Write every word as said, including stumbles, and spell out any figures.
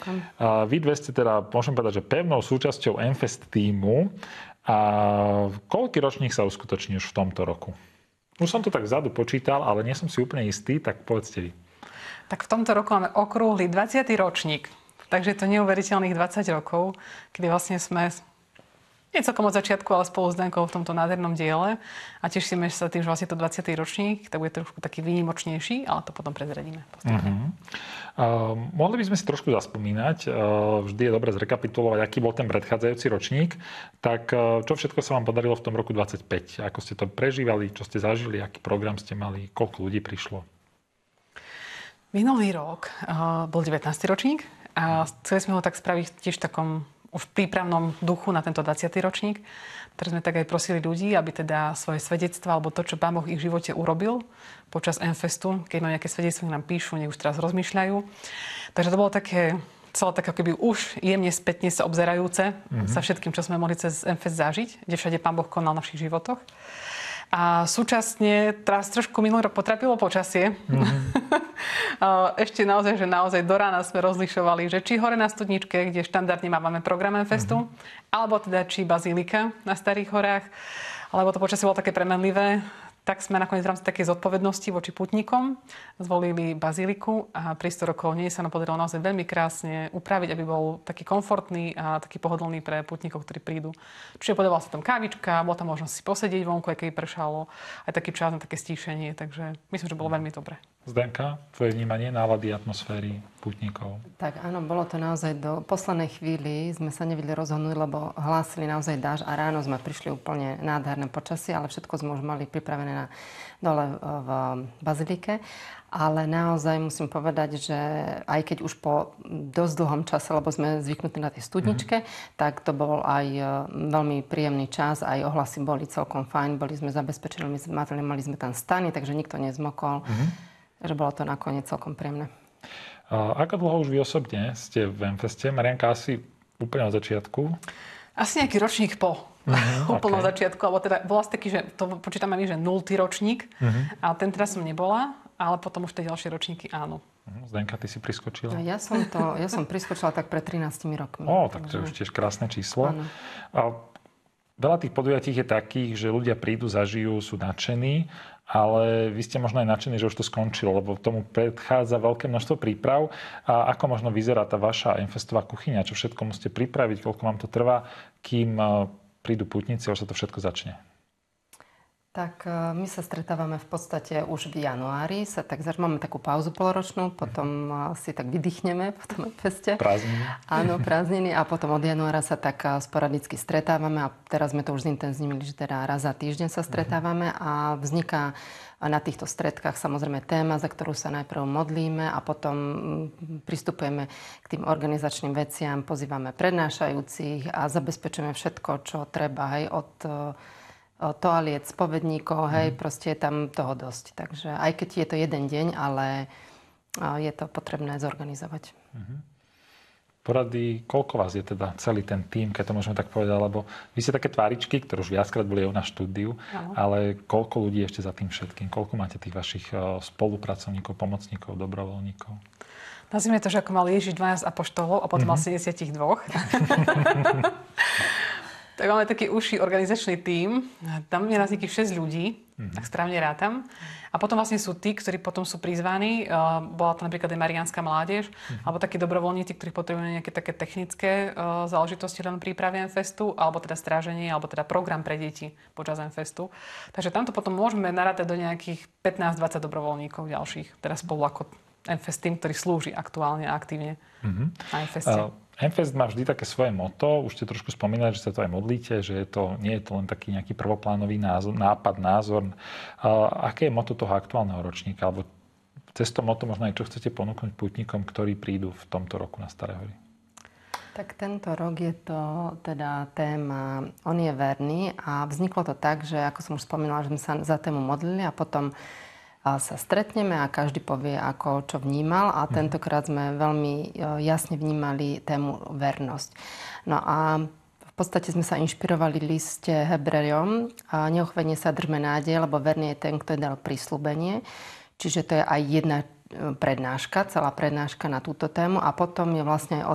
Ďakujem. Vy dve ste teda, môžem povedať, že pevnou súčasťou Enfest tímu. A koľký ročník sa uskutoční už v tomto roku? Už som to tak vzadu počítal, ale nie som si úplne istý, tak povedzte vy. Tak v tomto roku máme okrúhly dvadsiaty ročník. Takže je to neuveriteľných dvadsať rokov, kedy vlastne sme nie celkom od začiatku, ale spolu s Dankou v tomto nádhernom diele. A tešíme sa tým, že vlastne to dvadsiaty ročník, tak bude trošku taký výnimočnejší, ale to potom prezradíme. Uh-huh. Uh, mohli by sme si trošku zaspomínať, uh, vždy je dobre zrekapitulovať, aký bol ten predchádzajúci ročník. Tak uh, čo všetko sa vám podarilo v tom roku dvadsaťpäť? Ako ste to prežívali, čo ste zažili, aký program ste mali, koľko ľudí prišlo? Minulý rok uh, bol devätnásty ročník a chceli sme ho tak spraviť tiež v takom už v prípravnom duchu na tento dvadsiaty ročník, ktorý sme tak aj prosili ľudí, aby teda svoje svedectva alebo to, čo Pán Boh ich v živote urobil počas Enfestu, keď majú nejaké svedectva, nám píšu, nech už teraz rozmýšľajú. Takže to bolo také, celé tak ako keby už jemne spätne sa obzerajúce mm-hmm. sa všetkým, čo sme mohli cez Enfest zažiť, kde všade Pán Boh konal v našich životoch. A súčasne teraz trošku minulý rok potrapilo počasie. Mm-hmm. Ešte naozaj, že naozaj do rána sme rozlišovali, že či hore na Studničke, kde štandardne máme program Enfestu, mm-hmm. alebo teda či Bazílika na Starých horách, alebo to počasie bolo také premenlivé, tak sme nakoniec v rámci takej zodpovednosti voči pútnikom zvolili Bazíliku a pri sto rokov nej sa nám podarilo naozaj veľmi krásne upraviť, aby bol taký komfortný a taký pohodlný pre pútnikov, ktorí prídu. Čiže podávala sa tam kávička, bola tam možnosť si posedieť vonku, aj keď pršalo, aj taký čas na také stíšenie, takže myslím, že bolo veľmi dobre. Zdenka, tvoje vnímanie nálady atmosféry pútnikov? Tak áno, bolo to naozaj do poslednej chvíli. Sme sa nevedeli rozhodnúť, lebo hlásili naozaj dážď a ráno sme prišli úplne nádherné počasie, ale všetko sme už mali pripravené na dole v Bazilike. Ale naozaj musím povedať, že aj keď už po dosť dlhom čase, lebo sme zvyknutí na tej Studničke, mm-hmm. tak to bol aj veľmi príjemný čas. Aj ohlasy boli celkom fajn. Boli sme zabezpečení, mali sme tam stany, takže nikto nezmokol. Mm-hmm. Takže bolo to nakoniec celkom príjemné. A ako dlho už vy osobne ste v Enfeste? Marianka, asi úplne od začiatku? Asi nejaký ročník po. Uh-huh, úplne okay. od začiatku. Alebo teda bol asi taký, že to počítame my, že nultý ročník. Uh-huh. A ten teraz som nebola, ale potom už tie ďalšie ročníky áno. Uh-huh. Zdenka, ty si priskočila? No, ja som to, ja som priskočila tak pred trinástimi rokmi. Ó, tak to je už tiež krásne číslo. Áno. A veľa tých podujatí je takých, že ľudia prídu, zažijú, sú nadšení, ale vy ste možno aj nadšení, že už to skončilo, lebo tomu predchádza veľké množstvo príprav. A ako možno vyzerá tá vaša Enfestová kuchyňa? Čo všetko musíte pripraviť? Koľko vám to trvá, kým prídu pútnici a už sa to všetko začne? Tak my sa stretávame v podstate už v januári. Sa tak, máme takú pauzu poloročnú, potom si tak vydýchneme po tom feste. Prázdniny. Áno, prázdniny. A potom od januára sa tak sporadicky stretávame. A teraz sme to už zintenzívnili, že teda raz za týždeň sa stretávame. A vzniká na týchto stredkách samozrejme téma, za ktorú sa najprv modlíme a potom pristupujeme k tým organizačným veciam, pozývame prednášajúcich a zabezpečujeme všetko, čo treba aj od toaliet, spovedníkov, hej, mm. proste je tam toho dosť. Takže aj keď je to jeden deň, ale je to potrebné zorganizovať. Mm-hmm. Porady, koľko vás je teda celý ten tím, keď to môžeme tak povedať, lebo vy ste také tváričky, ktoré už viackrát boli aj u nás štúdiu, no. ale koľko ľudí ešte za tým všetkým? Koľko máte tých vašich spolupracovníkov, pomocníkov, dobrovoľníkov? Nazvime to, že ako mal Ježiš dvanásť apoštolov a potom mm-hmm. mal sedemdesiatdva. Tak máme taký užší organizačný tím. Tam je nás nejakých šesť ľudí, mm-hmm. tak správne rátam. A potom vlastne sú tí, ktorí potom sú prizvaní. Uh, bola to napríklad aj Mariánska mládež, mm-hmm. alebo takí dobrovoľníci, ktorí potrebujú nejaké také technické uh, záležitosti len prípravy Enfestu, alebo teda stráženie, alebo teda program pre deti počas Enfestu. Takže tamto potom môžeme narátať do nejakých pätnásť dvadsať dobrovoľníkov ďalších. Teda spolu ako Enfest tým, ktorý slúži aktuálne a aktívne mm-hmm. na Enfeste. Uh... Enfest má vždy také svoje motto, už ste trošku spomínali, že sa to aj modlíte, že je to, nie je to len taký nejaký prvoplánový názor, nápad, názor. A aké je motto toho aktuálneho ročníka? Alebo cez to motto možno aj čo chcete ponúknuť pútnikom, ktorí prídu v tomto roku na Staré hory? Tak tento rok je to teda téma On je verný a vzniklo to tak, že ako som už spomínala, že sme sa za tému modlili a potom sa stretneme a každý povie, ako čo vnímal a tentokrát sme veľmi jasne vnímali tému vernosť. No a v podstate sme sa inšpirovali liste Hebrejom a neochvejne sa držme nádej, lebo verný je ten, kto je dal prisľúbenie. Čiže to je aj jedna prednáška, celá prednáška na túto tému a potom je vlastne aj